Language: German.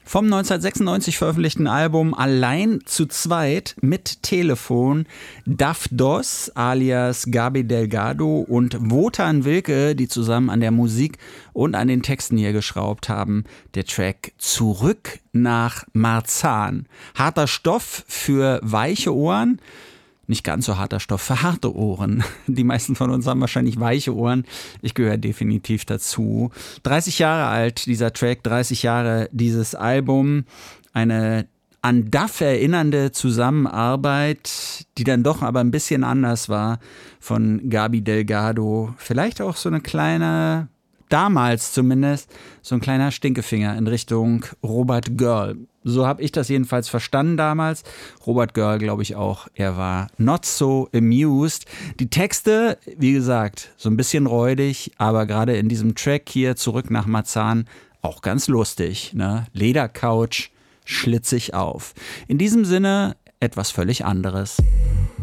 Vom 1996 veröffentlichten Album Allein zu zweit mit Telefon, Daf Dos alias Gabi Delgado und Wotan Wilke, die zusammen an der Musik und an den Texten hier geschraubt haben. Der Track Zurück nach Marzahn. Harter Stoff für weiche Ohren. Nicht ganz so harter Stoff für harte Ohren. Die meisten von uns haben wahrscheinlich weiche Ohren. Ich gehöre definitiv dazu. 30 Jahre alt, dieser Track, 30 Jahre dieses Album. Eine an Daf erinnernde Zusammenarbeit, die dann doch aber ein bisschen anders war von Gabi Delgado. Vielleicht auch so eine kleine, damals zumindest, so ein kleiner Stinkefinger in Richtung Robert Girl. So habe ich das jedenfalls verstanden damals. Robert Girl, glaube ich auch, er war not so amused. Die Texte, wie gesagt, so ein bisschen räudig, aber gerade in diesem Track hier, Zurück nach Marzahn, auch ganz lustig. Ne? Ledercouch, schlitzig auf. In diesem Sinne etwas völlig anderes.